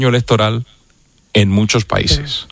electoral en muchos países.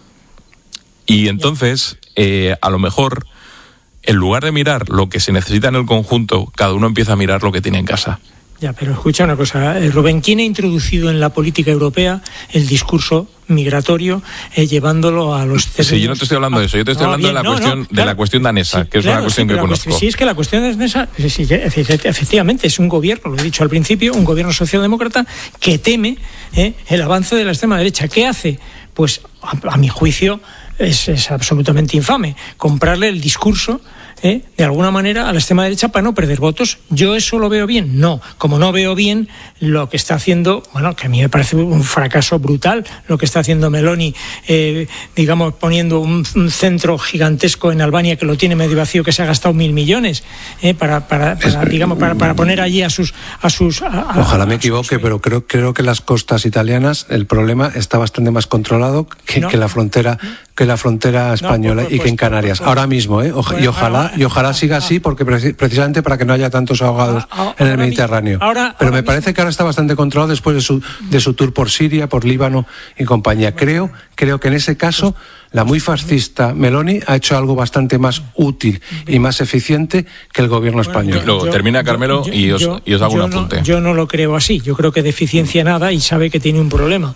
Y entonces, a lo mejor, en lugar de mirar lo que se necesita en el conjunto, cada uno empieza a mirar lo que tiene en casa. Ya, pero escucha una cosa, Rubén, ¿quién ha introducido en la política europea el discurso migratorio, llevándolo a los términos? Sí, yo no te estoy hablando de eso, yo te estoy hablando de la cuestión danesa, que es una cuestión que conozco. Sí, es que la cuestión danesa, sí, efectivamente, es un gobierno, lo he dicho al principio, un gobierno socialdemócrata que teme el avance de la extrema derecha. ¿Qué hace? Pues, a mi juicio, es absolutamente infame comprarle el discurso de alguna manera a la extrema derecha para no perder votos. ¿Yo eso lo veo bien? No. Como no veo bien lo que está haciendo, bueno, que a mí me parece un fracaso brutal lo que está haciendo Meloni, digamos, poniendo un centro gigantesco en Albania que lo tiene medio vacío, que se ha gastado 1.000 millones para poner allí a sus ojalá me equivoque, pero creo que las costas italianas el problema está bastante más controlado que la frontera española y que en Canarias ahora mismo, y ojalá siga así, porque precisamente para que no haya tantos ahogados en el Mediterráneo. Pero me parece que ahora está bastante controlado después de su tour por Siria, por Líbano y compañía. Creo que en ese caso la muy fascista Meloni ha hecho algo bastante más útil y más eficiente que el gobierno español. Luego termina Carmelo y os hago un apunte. Yo no lo creo así. Yo creo que de eficiencia nada, y sabe que tiene un problema.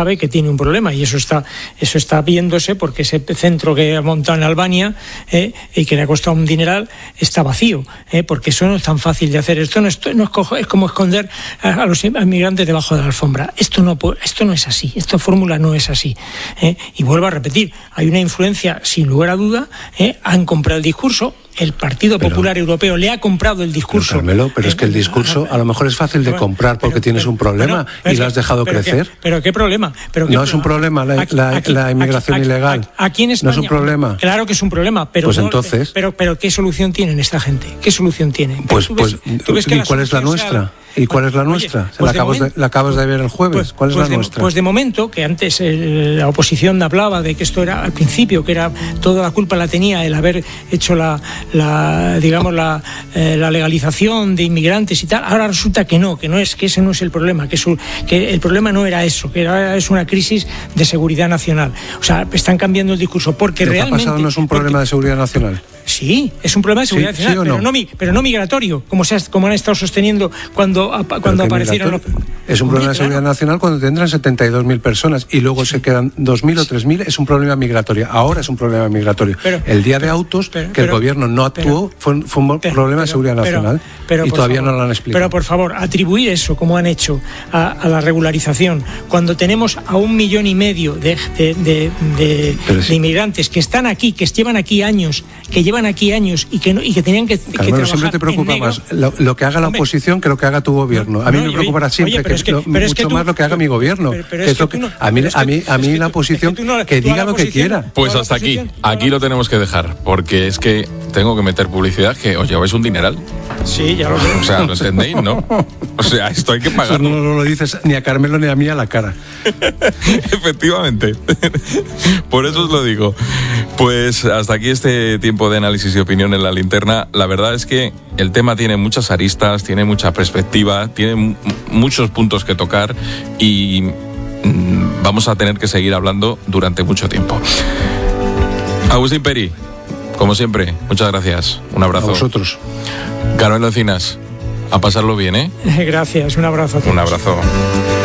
Y eso está viéndose porque ese centro que ha montado en Albania y que le ha costado un dineral está vacío, porque eso no es tan fácil de hacer. Esto no es como esconder a los inmigrantes debajo de la alfombra. Esto no es así. Esta fórmula no es así. Y vuelvo a repetir, hay una influencia, sin lugar a duda, han comprado el discurso. El Partido Popular Europeo le ha comprado el discurso. Carmelo, pero es que el discurso a lo mejor es fácil de comprar porque tienes un problema y lo has dejado crecer. ¿Pero qué problema? No es un problema la inmigración ilegal. Aquí en España, no es un problema. Claro que es un problema, pero pues entonces. Pero ¿qué solución tienen esta gente? ¿Qué solución tienen? ¿Y cuál es la nuestra? ¿Y cuál es la nuestra? La acabas de ver el jueves. ¿Cuál es la nuestra? Pues de momento, que antes la oposición hablaba de que esto era al principio, que era toda la culpa la tenía el haber hecho la legalización de inmigrantes y tal. Ahora resulta que ese no es el problema, que el problema no era eso, que es una crisis de seguridad nacional. O sea, están cambiando el discurso porque realmente. ¿Lo que ha pasado no es un problema de seguridad nacional? Sí, es un problema de seguridad nacional, pero no migratorio, como han estado sosteniendo cuando aparecieron los... Es un problema de seguridad nacional cuando tendrán 72.000 personas y luego se quedan 2.000 o 3.000, es un problema migratorio. Ahora es un problema migratorio. El día de autos, el gobierno no actuó, fue un problema de seguridad nacional y todavía no lo han explicado. Pero por favor, atribuir eso, como han hecho, a la regularización, cuando tenemos a 1,5 millones de inmigrantes que están aquí, que llevan aquí años y que tenían que trabajar. Siempre te preocupa más lo que haga la oposición que lo que haga tu gobierno. A mí me preocupará siempre mucho más lo que haga mi gobierno. A mí la oposición que diga lo que quiera. Pues hasta aquí lo tenemos que dejar, porque es que tengo que meter publicidad que os lleváis un dineral. Sí, ya lo veo. O sea, ¿lo entendéis, no? O sea, esto hay que pagarlo. Eso no lo dices ni a Carmelo ni a mí a la cara. Efectivamente. Por eso os lo digo. Pues hasta aquí este tiempo de análisis y opinión en La Linterna. La verdad es que el tema tiene muchas aristas, tiene mucha perspectiva, tiene muchos puntos que tocar y vamos a tener que seguir hablando durante mucho tiempo. Agustín Peri, como siempre, muchas gracias. Un abrazo. A vosotros. Carmelo Encinas, a pasarlo bien, ¿eh? Gracias, un abrazo a todos. Un abrazo.